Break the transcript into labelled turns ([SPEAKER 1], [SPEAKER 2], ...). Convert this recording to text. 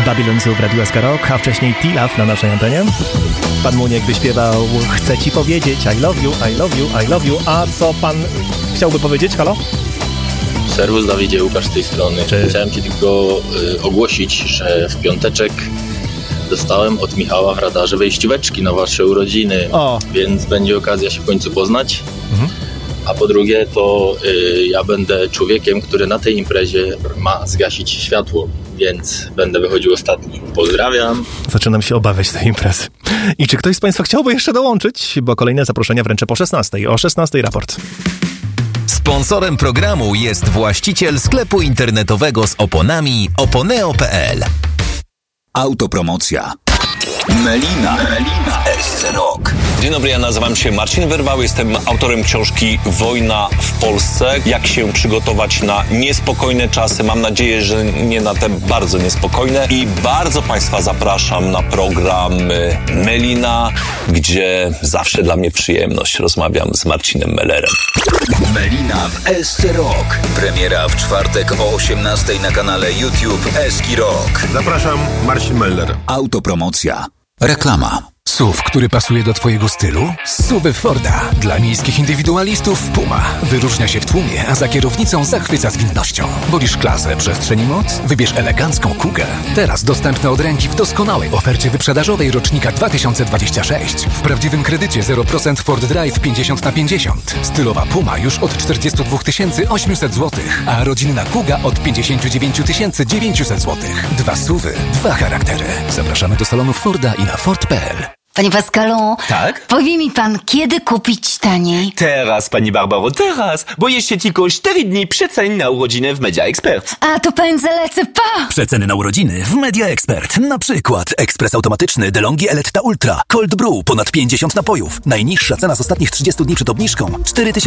[SPEAKER 1] Babylon w Radiu SK Rock, a wcześniej Tilaf na naszej antenie. Pan Muniek wyśpiewał Chcę ci powiedzieć I love you, I love you, I love you. A co pan chciałby powiedzieć? Halo?
[SPEAKER 2] Serwus Dawidzie, Łukasz z tej strony.
[SPEAKER 1] Cześć.
[SPEAKER 2] Chciałem ci tylko ogłosić, że w piąteczek dostałem od Michała w radarze wejścióweczki na wasze urodziny, więc będzie okazja się w końcu poznać. A po drugie to ja będę człowiekiem, który na tej imprezie ma zgasić światło, więc będę wychodził ostatni. Pozdrawiam.
[SPEAKER 1] Zaczynam się obawiać tej imprezy. I czy ktoś z państwa chciałby jeszcze dołączyć? Bo kolejne zaproszenia wręczę po 16. O 16 raport.
[SPEAKER 3] Sponsorem programu jest właściciel sklepu internetowego z oponami oponeo.pl.
[SPEAKER 4] Autopromocja. Melina w SC Rock.
[SPEAKER 5] Dzień dobry, ja nazywam się Marcin Werwał, jestem autorem książki Wojna w Polsce. Jak się przygotować na niespokojne czasy, mam nadzieję, że nie na te bardzo niespokojne. I bardzo Państwa zapraszam na program Melina, gdzie zawsze dla mnie przyjemność. Rozmawiam z Marcinem Mellerem.
[SPEAKER 4] Melina w SC Rock. Premiera w czwartek o 18 na kanale YouTube SK Rock.
[SPEAKER 6] Zapraszam, Marcin Meller.
[SPEAKER 4] Autopromocja. Reklama.
[SPEAKER 7] SUV, który pasuje do Twojego stylu? SUV Forda. Dla miejskich indywidualistów Puma. Wyróżnia się w tłumie, a za kierownicą zachwyca zwinnością. Wolisz klasę, przestrzeń i moc? Wybierz elegancką Kugę. Teraz dostępne od ręki w doskonałej ofercie wyprzedażowej rocznika 2026. W prawdziwym kredycie 0% Ford Drive 50/50. Stylowa Puma już od 42 800 zł, a rodzinna Kuga od 59 900 zł. 2 SUVy, 2 charaktery. Zapraszamy do salonów Forda i na Ford.pl.
[SPEAKER 8] Panie Pascalu,
[SPEAKER 9] tak?
[SPEAKER 8] Powie mi pan, kiedy kupić taniej?
[SPEAKER 9] Teraz, pani Barbaro, teraz, bo jeszcze tylko 4 dni przecen na urodziny w Media Expert.
[SPEAKER 8] A to pędzę lecę, pa!
[SPEAKER 10] Przeceny na urodziny w Media Expert. Na przykład ekspres automatyczny DeLonghi Eletta Ultra, Cold Brew, ponad 50 napojów. Najniższa cena z ostatnich 30 dni przed obniżką 4000